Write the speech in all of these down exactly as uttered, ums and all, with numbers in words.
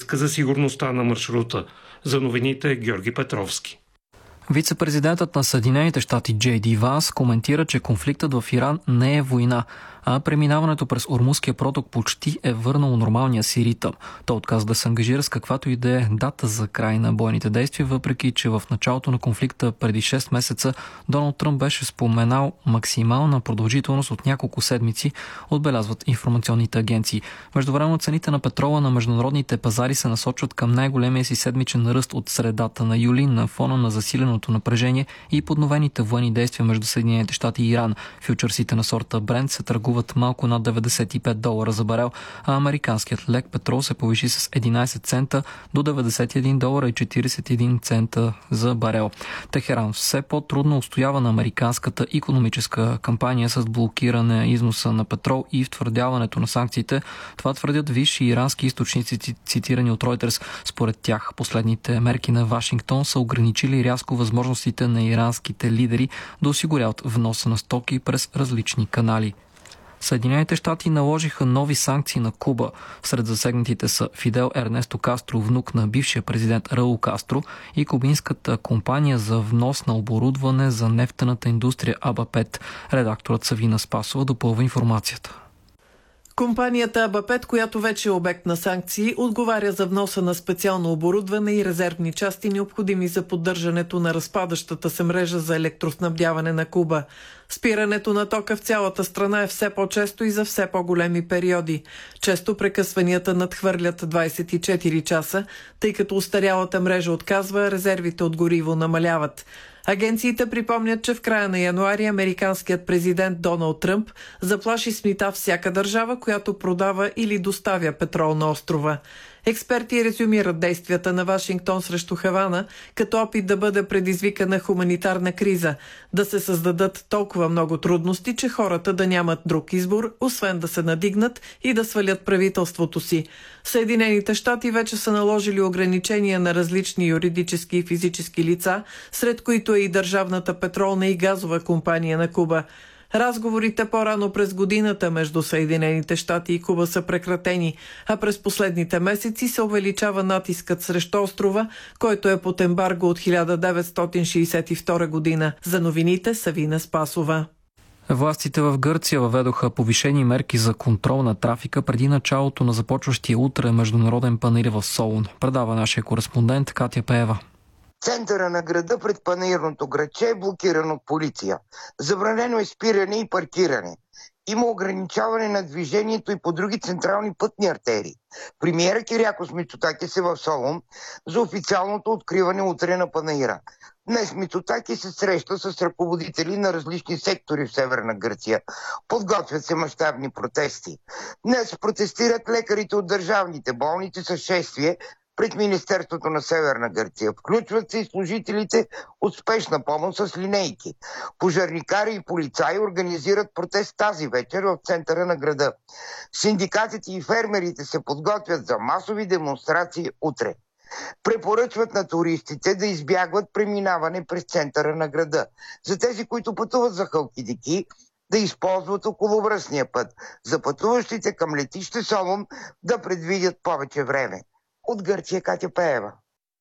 риска за сигурността на маршрута. За новините Георги Петровски. Вице-президентът на Съединените щати Джей Ди Ванс коментира, че конфликтът в Иран не е война, а преминаването през Ормузския проток почти е върнало нормалния си ритъм. Той отказа да се ангажира с каквато и да е дата за край на бойните действия, въпреки че в началото на конфликта преди шест месеца Доналд Тръмп беше споменал максимална продължителност от няколко седмици, отбелязват информационните агенции. Междувременно цените на петрола на международните пазари се насочват към най-големия си седмичен ръст от средата на юли на фона на засиленото напрежение и подновените военни действия между Съединените щати и Иран. Фючърсите на сорта Брент се търгуват малко над деветдесет и пет долара за барел, а американският лек петрол се повиши с единайсет цента до деветдесет и един долара и четирийсет и един цента за барел. Техеран все по-трудно устоява на американската икономическа кампания с блокиране износа на петрол и втвърдяването на санкциите. Това твърдят висши ирански източници, цитирани от Reuters. Според тях последните мерки на Вашингтон са ограничили рязко възможностите на иранските лидери да осигуряват вноса на стоки през различни канали. Съединените щати наложиха нови санкции на Куба. Сред засегнатите са Фидел Ернесто Кастро, внук на бившия президент Раул Кастро, и кубинската компания за внос на оборудване за нефтената индустрия Абапет. Редакторът Савина Спасова допълва информацията. Компанията Абапет, която вече е обект на санкции, отговаря за вноса на специално оборудване и резервни части, необходими за поддържането на разпадащата се мрежа за електроснабдяване на Куба. Спирането на тока в цялата страна е все по-често и за все по-големи периоди. Често прекъсванията надхвърлят двайсет и четири часа, тъй като устарялата мрежа отказва, резервите от гориво намаляват. Агенциите припомнят, че в края на януари американският президент Доналд Тръмп заплаши с мита всяка държава, която продава или доставя петрол на острова. Експерти резюмират действията на Вашингтон срещу Хавана като опит да бъде предизвикана хуманитарна криза, да се създадат толкова много трудности, че хората да нямат друг избор, освен да се надигнат и да свалят правителството си. Съединените щати вече са наложили ограничения на различни юридически и физически лица, сред които е и Държавната петролна и газова компания на Куба. Разговорите по-рано през годината между Съединените щати и Куба са прекратени, а през последните месеци се увеличава натискът срещу острова, който е под ембарго от хиляда деветстотин шейсет и втора година. За новините Савина Спасова. Властите в Гърция въведоха повишени мерки за контрол на трафика преди началото на започващия утре международен панаир в Солун. Предава нашия кореспондент Катя Пеева. Центъра на града пред панаирното градче е блокиран от полиция. Забранено е спиране и паркиране. Има ограничаване на движението и по други централни пътни артерии. Премиера Кирякос Мицотакис е в Солун за официалното откриване утре на панаира. Днес Мицотакис се среща с ръководители на различни сектори в Северна Гърция. Подготвят се мащабни протести. Днес протестират лекарите от държавните болници с шествие пред Министерството на Северна Гърция. Включват се и служителите от спешна помощ с линейки. Пожарникари и полицаи организират протест тази вечер в центъра на града. Синдикатите и фермерите се подготвят за масови демонстрации утре. Препоръчват на туристите да избягват преминаване през центъра на града. За тези, които пътуват за Халкидики, да използват околовръстния път. За пътуващите към летище Солун да предвидят повече време. От Гърция Катя Пеева.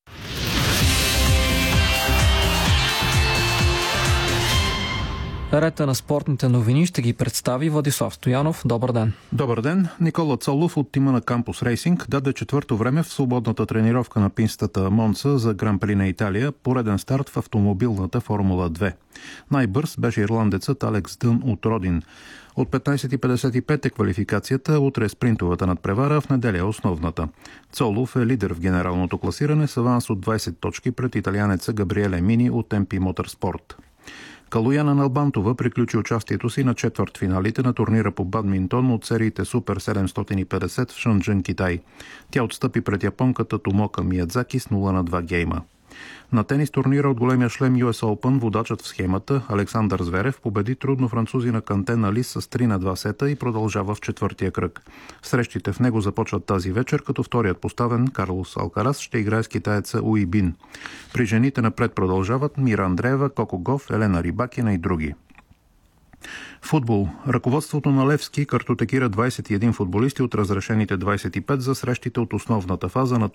Рета на спортните новини ще ги представи Владислав Стоянов. Добър ден. Добър ден. Никола Цолов от тима на Кампус Рейсинг даде четвърто време в свободната тренировка на пистата Монца за Гран-при на Италия, пореден старт в автомобилната Формула две. Най-бърз беше ирландецът Алекс Дън от Родин. От петнайсет и петдесет и пет е квалификацията, утре е спринтовата надпревара, в неделя е основната. Цолов е лидер в генералното класиране с аванс от двайсет точки пред италианеца Габриеле Мини от Ем Пи Моторспорт. Калояна Налбантова приключи участието си на четвъртфиналите на турнира по бадминтон от сериите Супер седемстотин и петдесет в Шанджън, Китай. Тя отстъпи пред японката Томока Миядзаки с нула на два гейма. На тенис турнира от големия шлем Ю Ес Open водачът в схемата Александър Зверев победи трудно французина Кантен Али с три на два сета и продължава в четвъртия кръг. Срещите в него започват тази вечер, като вторият поставен Карлос Алкарас ще играе с китаеца Уи Бин. При жените напред продължават Мира Андреева, Коко Гов, Елена Рибакина и други. Футбол. Ръководството на Левски картотекира двайсет и един футболисти от разрешените двайсет и пет за срещите от основната фаза на